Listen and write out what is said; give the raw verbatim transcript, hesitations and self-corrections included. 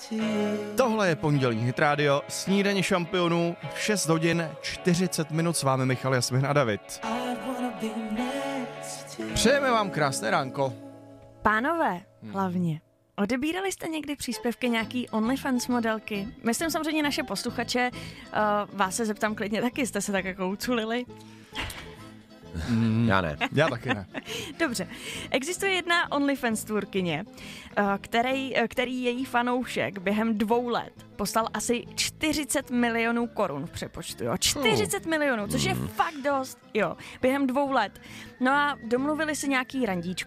Tohle je pondělí Hit Radio, snídaně šampionů, šest hodin čtyřicet minut, s vámi Michal Jasmin a David. Přejeme vám krásné ránko. Pánové, hlavně. Odebírali jste někdy příspěvky nějaký OnlyFans modelky? Myslím samozřejmě naše posluchače, uh, vás se zeptám klidně taky, jste se tak jako uculili? Mm, já ne. Já taky ne. Dobře. Existuje jedna OnlyFans tvůrkyně, který, který její fanoušek během dvou let poslal asi čtyřicet milionů korun v přepočtu. Jo? čtyřicet oh. milionů, což je fakt dost. Jo, během dvou let. No a domluvili si nějaký randíčko